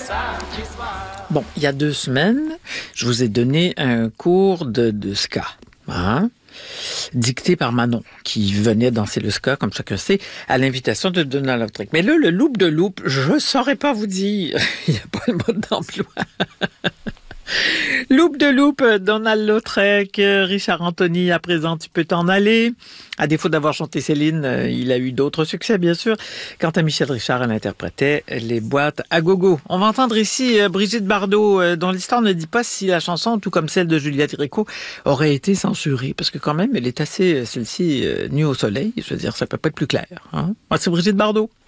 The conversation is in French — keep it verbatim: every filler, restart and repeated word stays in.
Bon, il y a deux semaines, je vous ai donné un cours de, de ska, hein, dicté par Manon, qui venait danser le ska, comme chacun sait, à l'invitation de Donald Lautrec. Mais là, le loop de loop, je ne saurais pas vous dire. Il n'y a pas le mode d'emploi. Loop de loop, Donald Lautrec, Richard Anthony, à présent, tu peux t'en aller. À défaut d'avoir chanté Céline, il a eu d'autres succès, bien sûr. Quant à Michel Richard, elle interprétait les boîtes à gogo. On va entendre ici Brigitte Bardot, dont l'histoire ne dit pas si la chanson, tout comme celle de Juliette Gréco, aurait été censurée. Parce que quand même, elle est assez, celle-ci, nue au soleil. Je veux dire, ça peut pas être plus clair. Hein? Moi, c'est Brigitte Bardot.